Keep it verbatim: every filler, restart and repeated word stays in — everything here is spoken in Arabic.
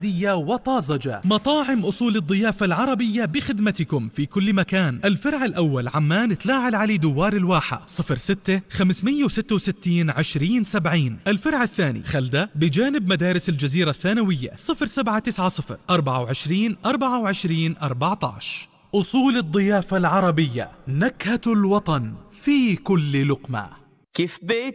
وطازجة. مطاعم أصول الضيافة العربية بخدمتكم في كل مكان. الفرع الأول عمان تلاعة العلي دوار الواحة صفر ستة خمسمية وستة وستين عشرين سبعين. الفرع الثاني خلدة بجانب مدارس الجزيرة الثانوية صفر سبعة تسعة صفر أربعة وعشرين أربعة وعشرين أربعة عشر. أصول الضيافة العربية، نكهة الوطن في كل لقمة. كيف بيت